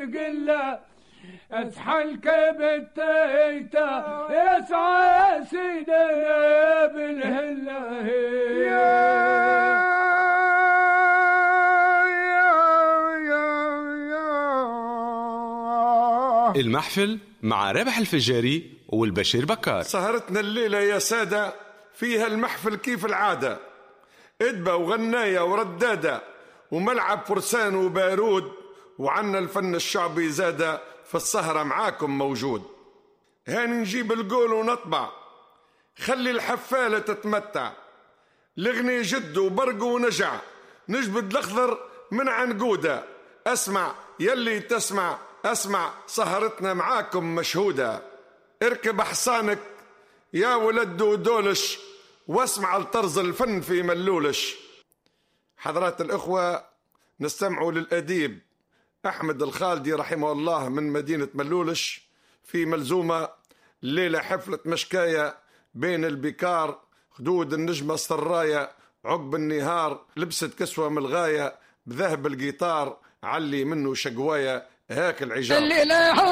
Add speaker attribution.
Speaker 1: القلة اسحلك بالتيتا يسعى سيدنا بالهلة.
Speaker 2: المحفل مع رابح الفجاري والبشير بكار.
Speaker 3: سهرتنا الليلة يا سادة فيها المحفل كيف العادة، إدبة وغناية وردادة وملعب فرسان وبارود، وعنا الفن الشعبي زادة في السهرة معاكم موجود. هاني نجيب القول ونطبع، خلي الحفالة تتمتع، لغني جد وبرق ونجع، نجبد الأخضر من عنقودة. أسمع يلي تسمع، أسمع سهرتنا معاكم مشهودة. اركب حصانك يا ولد دولش، واسمع الطرز الفن في ملولش. حضرات الإخوة، نستمعوا للأديب أحمد الخالدي رحمه الله من مدينة ملولش في ملزومة الليلة حفلة مشكاية بين البكار، خدود النجمة السراية عقب النهار، لبست كسوة من الغاية بذهب القيطار، علي منه شقواية هاك العجار.